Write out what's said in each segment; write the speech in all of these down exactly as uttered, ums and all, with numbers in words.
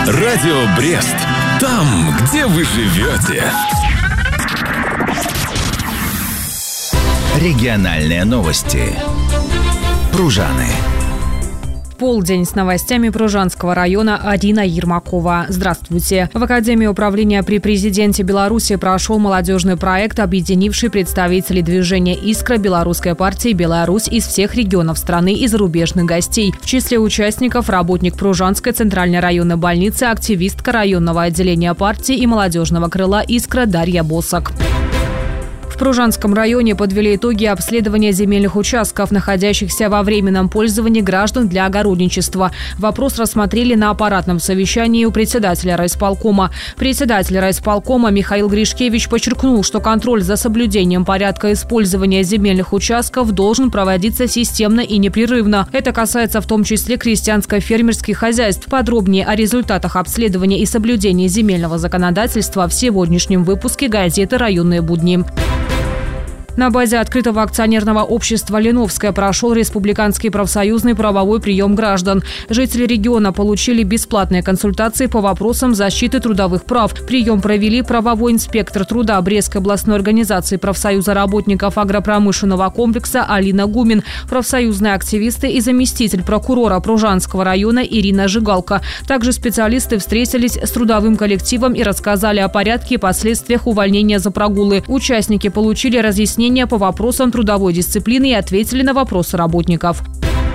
Радио Брест. Там, где вы живете. Региональные новости. Пружаны. Полдень с новостями Пружанского района. Арина Ермакова. Здравствуйте. В Академии управления при президенте Беларуси прошел молодежный проект, объединивший представителей движения «Искра», Белорусской партии «Беларусь» из всех регионов страны и зарубежных гостей. В числе участников работник Пружанской центральной районной больницы, активистка районного отделения партии и молодежного крыла «Искра» Дарья Босок. В Пружанском районе подвели итоги обследования земельных участков, находящихся во временном пользовании граждан для огородничества. Вопрос рассмотрели на аппаратном совещании у председателя райисполкома. Председатель райисполкома Михаил Гришкевич подчеркнул, что контроль за соблюдением порядка использования земельных участков должен проводиться системно и непрерывно. Это касается в том числе крестьянско-фермерских хозяйств. Подробнее о результатах обследования и соблюдения земельного законодательства в сегодняшнем выпуске газеты «Районные будни». На базе открытого акционерного общества «Леновское» прошел республиканский профсоюзный правовой прием граждан. Жители региона получили бесплатные консультации по вопросам защиты трудовых прав. Прием провели правовой инспектор труда Брестской областной организации профсоюза работников агропромышленного комплекса Алина Гумин, профсоюзные активисты и заместитель прокурора Пружанского района Ирина Жигалко. Также специалисты встретились с трудовым коллективом и рассказали о порядке и последствиях увольнения за прогулы. Участники получили разъяснение по вопросам трудовой дисциплины и ответили на вопросы работников.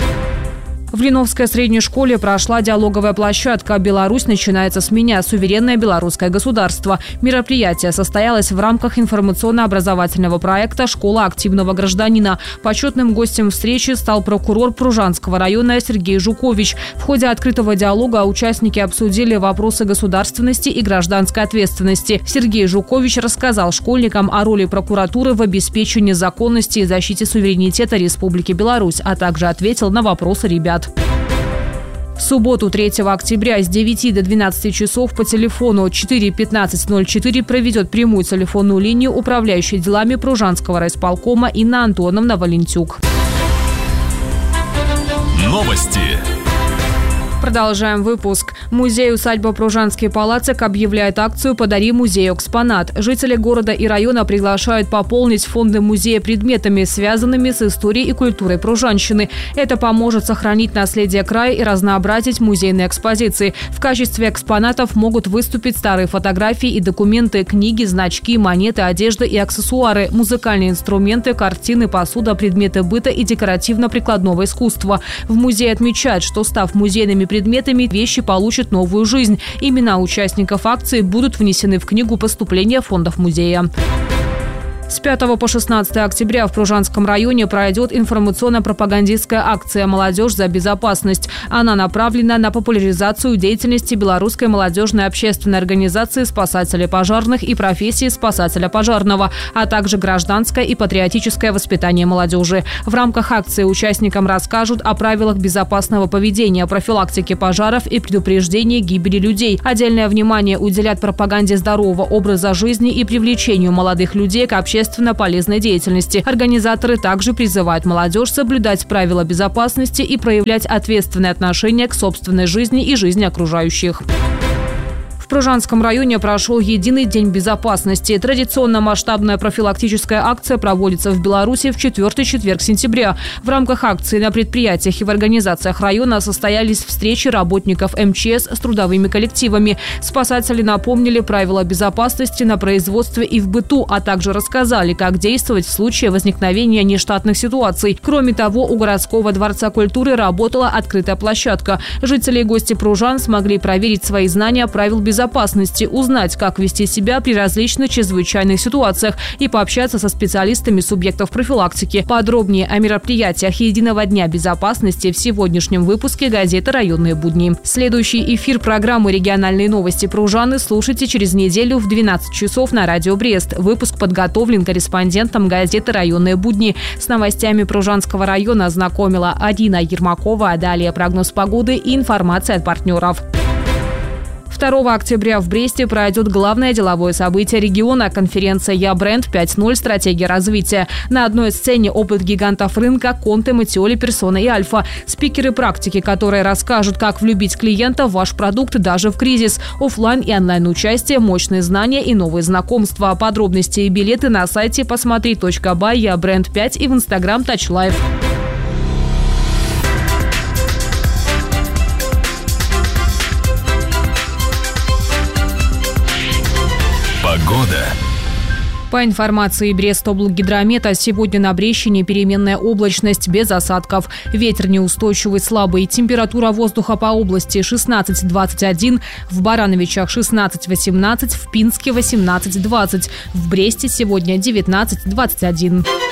В Леновской средней школе прошла диалоговая площадка «Беларусь начинается с меня. Суверенное белорусское государство». Мероприятие состоялось в рамках информационно-образовательного проекта «Школа активного гражданина». Почетным гостем встречи стал прокурор Пружанского района Сергей Жукович. В ходе открытого диалога участники обсудили вопросы государственности и гражданской ответственности. Сергей Жукович рассказал школьникам о роли прокуратуры в обеспечении законности и защите суверенитета Республики Беларусь, а также ответил на вопросы ребят. В субботу, третьего октября, с девяти до двенадцати часов по телефону четыре пятнадцать ноль четыре проведет прямую телефонную линию управляющей делами Пружанского райисполкома Инна Антоновна Валентюк. Новости. Продолжаем выпуск. Музей-усадьба Пружанский палацик объявляет акцию «Подари музею экспонат». Жители города и района приглашают пополнить фонды музея предметами, связанными с историей и культурой пружанщины. Это поможет сохранить наследие края и разнообразить музейные экспозиции. В качестве экспонатов могут выступить старые фотографии и документы, книги, значки, монеты, одежда и аксессуары, музыкальные инструменты, картины, посуда, предметы быта и декоративно-прикладного искусства. В музее отмечают, что, став музейными предметами, вещи получат новую жизнь. Имена участников акции будут внесены в книгу поступления фондов музея. С пятого по шестнадцатое октября в Пружанском районе пройдет информационно-пропагандистская акция «Молодежь за безопасность». Она направлена на популяризацию деятельности Белорусской молодежной общественной организации спасателей пожарных и профессии спасателя пожарного, а также гражданское и патриотическое воспитание молодежи. В рамках акции участникам расскажут о правилах безопасного поведения, профилактике пожаров и предупреждении гибели людей. Отдельное внимание уделят пропаганде здорового образа жизни и привлечению молодых людей к общественному общественно полезной деятельности. Организаторы также призывают молодежь соблюдать правила безопасности и проявлять ответственное отношение к собственной жизни и жизни окружающих. В Пружанском районе прошел единый день безопасности. Традиционно масштабная профилактическая акция проводится в Беларуси в четвертый четверг сентября. В рамках акции на предприятиях и в организациях района состоялись встречи работников эм че эс с трудовыми коллективами. Спасатели напомнили правила безопасности на производстве и в быту, а также рассказали, как действовать в случае возникновения нештатных ситуаций. Кроме того, у городского дворца культуры работала открытая площадка. Жители и гости Пружан смогли проверить свои знания правил безопасности. безопасности, узнать, как вести себя при различных чрезвычайных ситуациях и пообщаться со специалистами субъектов профилактики. Подробнее о мероприятиях Единого дня безопасности в сегодняшнем выпуске газеты «Районные будни». Следующий эфир программы «Региональные новости Пружаны» слушайте через неделю в двенадцать часов на радио Брест. Выпуск подготовлен корреспондентом газеты «Районные будни». С новостями Пружанского района знакомила Арина Ермакова. А далее прогноз погоды и информация от партнеров. второго октября в Бресте пройдет главное деловое событие региона – конференция «Я бренд пять ноль. Стратегия развития». На одной сцене опыт гигантов рынка Конте, Матиоли, Персона и Альфа. Спикеры практики, которые расскажут, как влюбить клиента в ваш продукт даже в кризис. Оффлайн и онлайн-участие, мощные знания и новые знакомства. Подробности и билеты на сайте посмотри точка бай, Я бренд пять и в инстаграм Touch Life. Погода. По информации Брестоблгидромета, сегодня на Брещине переменная облачность без осадков. Ветер неустойчивый, слабый. Температура воздуха по области шестнадцать двадцать один, в Барановичах шестнадцать восемнадцать, в Пинске восемнадцать двадцать. В Бресте сегодня девятнадцать двадцать один.